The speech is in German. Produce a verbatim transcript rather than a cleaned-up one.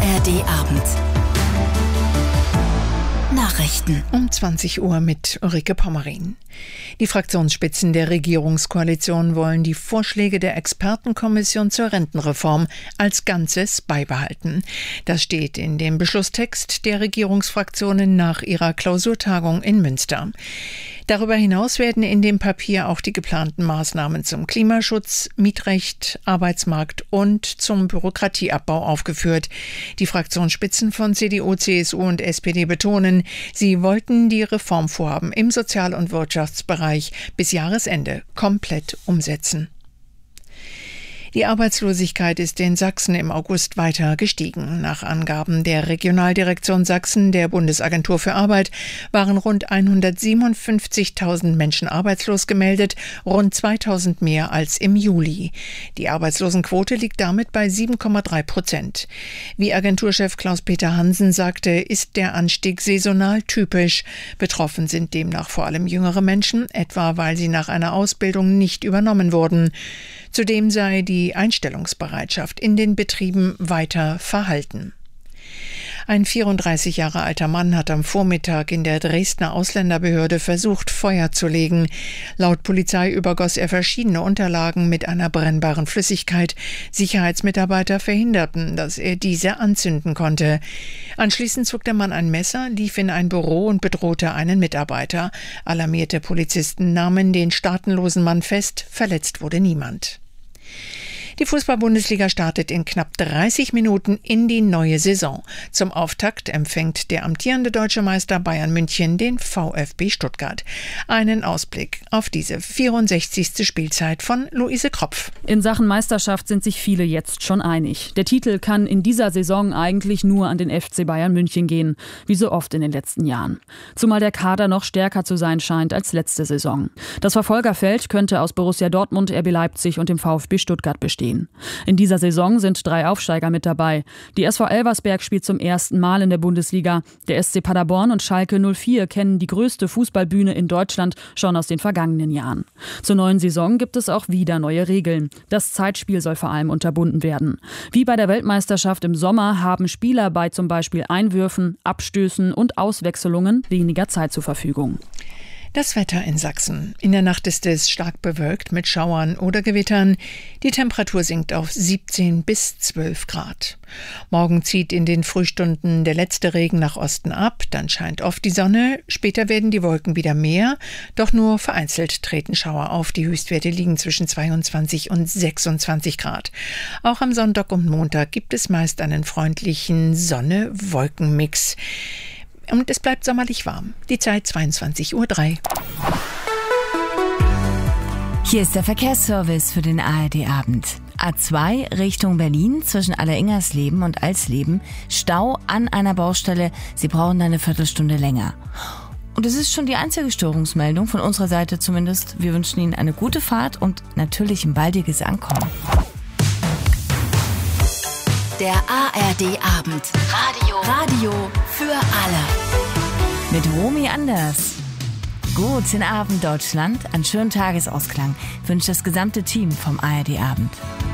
R D Abend. Nachrichten um zwanzig Uhr mit Ulrike Pommerin. Die Fraktionsspitzen der Regierungskoalition wollen die Vorschläge der Expertenkommission zur Rentenreform als Ganzes beibehalten. Das steht in dem Beschlusstext der Regierungsfraktionen nach ihrer Klausurtagung in Münster. Darüber hinaus werden in dem Papier auch die geplanten Maßnahmen zum Klimaschutz, Mietrecht, Arbeitsmarkt und zum Bürokratieabbau aufgeführt. Die Fraktionsspitzen von C D U, C S U und S P D betonen, sie wollten die Reformvorhaben im Sozial- und Wirtschaftsbereich bis Jahresende komplett umsetzen. Die Arbeitslosigkeit ist in Sachsen im August weiter gestiegen. Nach Angaben der Regionaldirektion Sachsen der Bundesagentur für Arbeit waren rund hundertsiebenundfünfzigtausend Menschen arbeitslos gemeldet, rund zweitausend mehr als im Juli. Die Arbeitslosenquote liegt damit bei sieben Komma drei Prozent. Wie Agenturchef Klaus-Peter Hansen sagte, ist der Anstieg saisonal typisch. Betroffen sind demnach vor allem jüngere Menschen, etwa weil sie nach einer Ausbildung nicht übernommen wurden. Zudem sei die Einstellungsbereitschaft in den Betrieben weiter verhalten. Ein vierunddreißig Jahre alter Mann hat am Vormittag in der Dresdner Ausländerbehörde versucht, Feuer zu legen. Laut Polizei übergoss er verschiedene Unterlagen mit einer brennbaren Flüssigkeit. Sicherheitsmitarbeiter verhinderten, dass er diese anzünden konnte. Anschließend zog der Mann ein Messer, lief in ein Büro und bedrohte einen Mitarbeiter. Alarmierte Polizisten nahmen den staatenlosen Mann fest, verletzt wurde niemand. Die Fußball-Bundesliga startet in knapp dreißig Minuten in die neue Saison. Zum Auftakt empfängt der amtierende deutsche Meister Bayern München den VfB Stuttgart. Einen Ausblick auf diese vierundsechzigste Spielzeit von Luise Kropf. In Sachen Meisterschaft sind sich viele jetzt schon einig. Der Titel kann in dieser Saison eigentlich nur an den F C Bayern München gehen, wie so oft in den letzten Jahren. Zumal der Kader noch stärker zu sein scheint als letzte Saison. Das Verfolgerfeld könnte aus Borussia Dortmund, R B Leipzig und dem VfB Stuttgart bestehen. In dieser Saison sind drei Aufsteiger mit dabei. Die S V Elversberg spielt zum ersten Mal in der Bundesliga. Der S C Paderborn und Schalke null vier kennen die größte Fußballbühne in Deutschland schon aus den vergangenen Jahren. Zur neuen Saison gibt es auch wieder neue Regeln. Das Zeitspiel soll vor allem unterbunden werden. Wie bei der Weltmeisterschaft im Sommer haben Spieler bei zum Beispiel Einwürfen, Abstößen und Auswechslungen weniger Zeit zur Verfügung. Das Wetter in Sachsen. In der Nacht ist es stark bewölkt mit Schauern oder Gewittern. Die Temperatur sinkt auf siebzehn bis zwölf Grad. Morgen zieht in den Frühstunden der letzte Regen nach Osten ab. Dann scheint oft die Sonne. Später werden die Wolken wieder mehr. Doch nur vereinzelt treten Schauer auf. Die Höchstwerte liegen zwischen zweiundzwanzig und sechsundzwanzig Grad. Auch am Sonntag und Montag gibt es meist einen freundlichen Sonne-Wolken-Mix. Und es bleibt sommerlich warm. Die Zeit zweiundzwanzig Uhr drei. Hier ist der Verkehrsservice für den A R D-Abend. A zwei Richtung Berlin zwischen Alleringersleben und Alsleben. Stau an einer Baustelle. Sie brauchen eine Viertelstunde länger. Und es ist schon die einzige Störungsmeldung von unserer Seite zumindest. Wir wünschen Ihnen eine gute Fahrt und natürlich ein baldiges Ankommen. Der A R D-Abend. Radio. Radio für alle. Mit Romy Anders. Guten Abend, Deutschland. Einen schönen Tagesausklang wünscht das gesamte Team vom A R D-Abend.